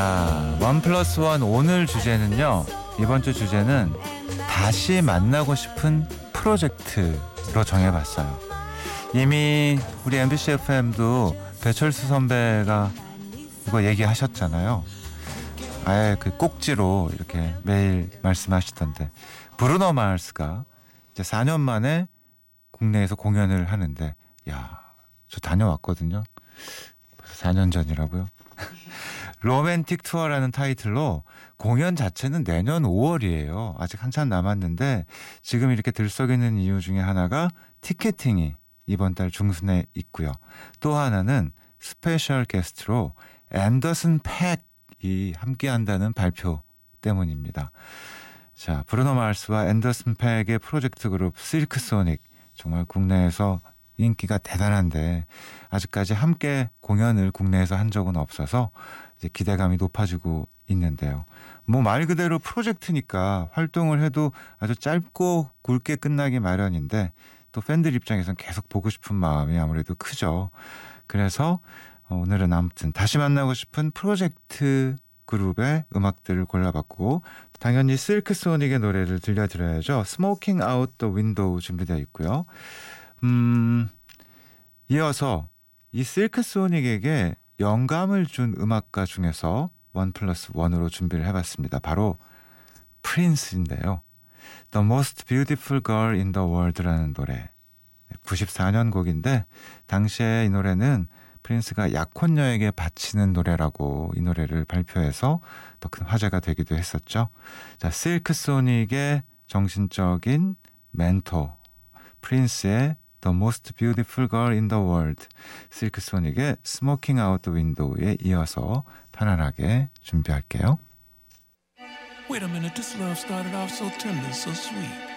원 플러스 원 오늘 주제는요. 이번 주 주제는 다시 만나고 싶은 프로젝트로 정해봤어요. 이미 우리 MBC FM도 배철수 선배가 이거 얘기하셨잖아요. 아예 그 꼭지로 이렇게 매일 말씀하시던데 브루노 마르스가 이제 4년 만에 국내에서 공연을 하는데 저 다녀왔거든요. 벌써 4년 전이라고요? 로맨틱 투어라는 타이틀로 공연 자체는 내년 5월이에요. 아직 한참 남았는데 지금 이렇게 들썩이는 이유 중에 하나가 티켓팅이 이번 달 중순에 있고요. 또 하나는 스페셜 게스트로 앤더슨 팩이 함께한다는 발표 때문입니다. 자, 브루노 마르스와 앤더슨 팩의 프로젝트 그룹 실크소닉, 정말 국내에서 인기가 대단한데 아직까지 함께 공연을 국내에서 한 적은 없어서 이제 기대감이 높아지고 있는데요. 뭐 말 그대로 프로젝트니까 활동을 해도 아주 짧고 굵게 끝나기 마련인데 또 팬들 입장에서는 계속 보고 싶은 마음이 아무래도 크죠. 그래서 오늘은 아무튼 다시 만나고 싶은 프로젝트 그룹의 음악들을 골라봤고 당연히 실크소닉의 노래를 들려드려야죠. Smoking Out the Window 준비되어 있고요. 이어서 이 실크소닉에게 영감을 준 음악가 중에서 원 플러스 원으로 준비를 해봤습니다. 바로 프린스인데요. The Most Beautiful Girl in the World라는 노래, 94년 곡인데 당시에 이 노래는 프린스가 약혼녀에게 바치는 노래라고 이 노래를 발표해서 더 큰 화제가 되기도 했었죠. 자, 실크소닉의 정신적인 멘토 프린스의 The Most Beautiful Girl in the World, 실크소닉의 Smoking Out the Window에 이어서 편안하게 준비할게요. Wait a minute, this love started off so tender, so sweet.